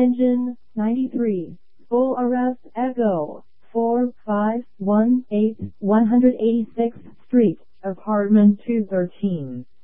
Engine 93. Full arrest Echo 4518 186th Street, Apartment 213.